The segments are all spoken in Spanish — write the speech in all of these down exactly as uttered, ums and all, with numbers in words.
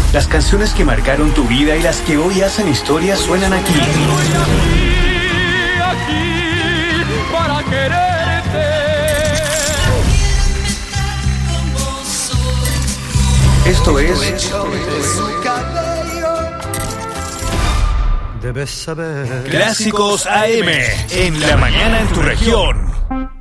Las canciones que marcaron tu vida y las que hoy hacen historia suenan aquí. Estoy aquí, aquí para quererte. Esto es Debes saber. Clásicos A M en la mañana en tu región.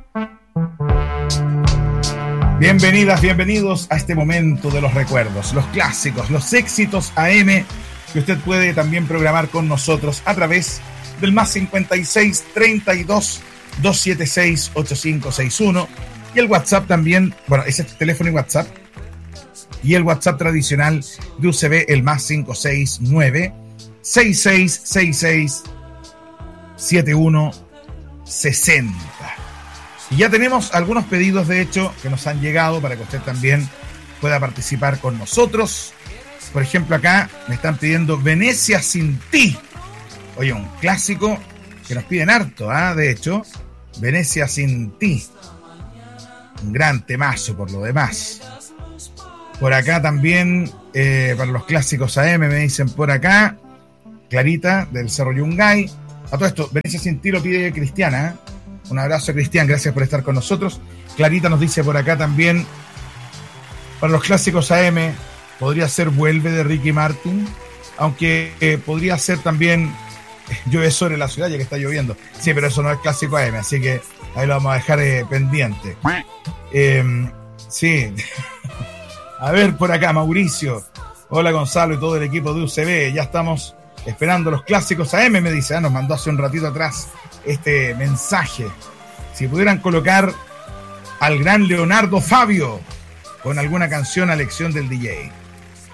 Bienvenidas, bienvenidos a este momento de los recuerdos, los clásicos, los éxitos A M que usted puede también programar con nosotros a través del más cincuenta y seis, treinta y dos, doscientos setenta y seis, ochenta y cinco sesenta y uno y el WhatsApp también, bueno, ese es el teléfono y WhatsApp, y el WhatsApp tradicional de U C B, el más cinco seis nueve, seis seis seis seis, siete uno sesenta. Y ya tenemos algunos pedidos, de hecho, que nos han llegado para que usted también pueda participar con nosotros. Por ejemplo, acá me están pidiendo Venecia sin ti. Oye, un clásico que nos piden harto, ¿ah? De hecho, Venecia sin ti. Un gran temazo por lo demás. Por acá también, eh, para los clásicos A M, me dicen por acá, Clarita, del Cerro Yungay. A todo esto, Venecia sin ti lo pide Cristiana, ¿eh? Un abrazo, Cristian, gracias por estar con nosotros. Clarita nos dice por acá también, para los clásicos A M, podría ser Vuelve de Ricky Martin, aunque eh, podría ser también Llueve sobre la ciudad, ya que está lloviendo. Sí, pero eso no es clásico A M, así que ahí lo vamos a dejar eh, pendiente. Eh, sí. A ver, por acá, Mauricio. Hola, Gonzalo y todo el equipo de U C B. Ya estamos esperando los clásicos A M, me dice. Ah, nos mandó hace un ratito atrás este mensaje. Si pudieran colocar al gran Leonardo Fabio con alguna canción a elección del D J.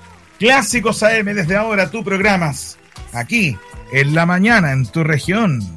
Clásicos A M, desde ahora tú programas aquí en la mañana en tu región.